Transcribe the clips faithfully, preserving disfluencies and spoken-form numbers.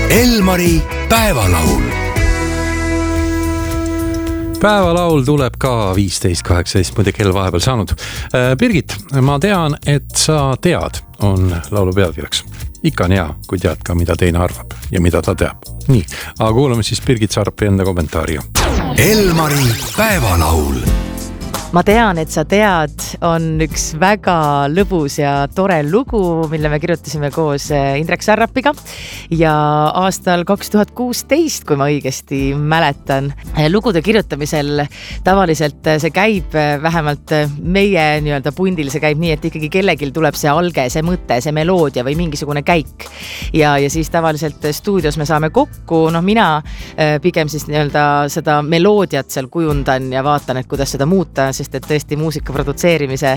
Elmari päevalaul. Päevalaul tuleb ka viisteist kaheksateist, muide kell vahepeal saanud. Birgit, ma tean, et sa tead, on laulu pealkirjaks. Ikka on hea, kui tead ka, mida teine arvab ja mida ta teab. Nii, aga kuulame siis Birgit Sarpi enda kommentaari. Elmari päevalaul. Ma tean, et sa tead, on üks väga lõbus ja tore lugu, mille me kirjutasime koos Indrek Sarrapiga ja aastal kaks tuhat kuusteist, kui ma õigesti mäletan. Lugude kirjutamisel tavaliselt see käib vähemalt meie nii-öelda pundil, see käib nii, et ikkagi kellegil tuleb see alge, see mõte, see meloodia või mingisugune käik. Ja, ja siis tavaliselt stuudios me saame kokku, noh mina pigem siis nii-öelda seda meloodiat seal kujundan ja vaatan, et kuidas seda muuta, sest et tõesti muusika produtseerimise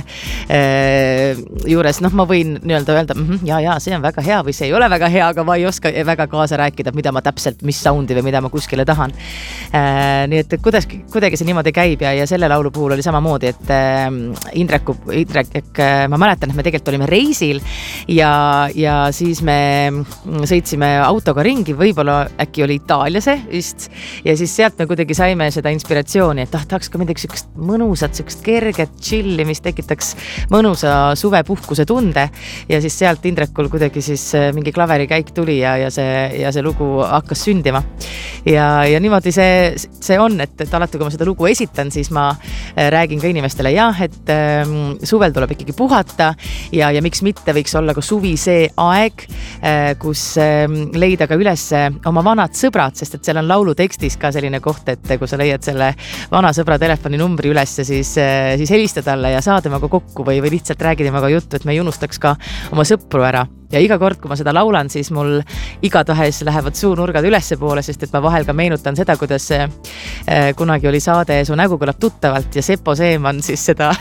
äh, juures, noh ma võin nii-öelda öelda, mm -hmm, ja, ja, see on väga hea või see ei ole väga hea, aga ma ei oska väga kaasa rääkida, mida ma täpselt, mis soundi või mida ma kuskile tahan. Äh, nii et kuidas, kuidagi see niimoodi käib ja, ja selle laulu puhul oli samamoodi, et äh, Indreku, Indrek, ma mäletan, et me tegelikult olime reisil ja, ja siis me sõitsime autoga ringi, võib-olla äkki oli Itaaliase vist ja siis sealt me kuidagi saime seda inspiratsiooni, et ah, tahaks ka midagi sükest mõnusat, sükest kerget chilli, mis tekitaks mõnusa suvepuhkuse tunde ja siis sealt Indrekul kuidagi siis mingi klaverikäik tuli ja, ja, see, ja see lugu hakkas sündima. Ja, ja niimoodi see, see on, et, et alati kui ma seda lugu esitan, siis ma räägin ka inimestele jah, et ähm, suvel tuleb ikkagi puhata ja, ja miks mitte võiks olla ka suvi see aeg, äh, kus ähm, leida ka üles oma vanad sõbrad, sest et seal on laulu tekstis ka selline koht, et kui sa leiad selle vana sõbra telefoninumbri üles, siis, siis helista talle ja saa temaga kokku või, või lihtsalt räägi temaga juttu, et me ei unustaks ka oma sõpru ära. Ja iga kord, kui ma seda laulan, siis mul igatahes lähevad suunurgad ülesse poole, sest et ma vahel ka meenutan seda, kuidas kunagi oli saade Su nägu kõlab tuttavalt ja Seppo Seeman siis seda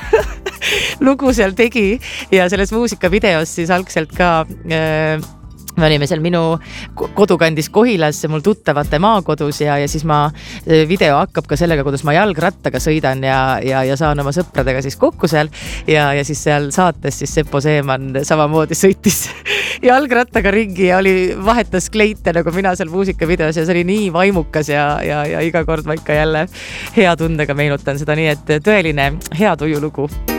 lugu seal tegi ja selles muusikavideos siis algselt ka äh, me olime seal minu kodukandis Kohilas, mul tuttavate maakodus ja, ja siis ma, video hakkab ka sellega, kuidas ma jalgrattaga sõidan ja, ja, ja saan oma sõpradega siis kokku seal ja, ja siis seal saates siis Seppo Seeman samamoodi sõitis jalgrattaga ringi ja oli vahetas kleite nagu mina seal muusikavideos ja see oli nii vaimukas ja, ja, ja iga kord ma ikka jälle hea tundega meenutan seda, nii et tõeline hea tuju lugu.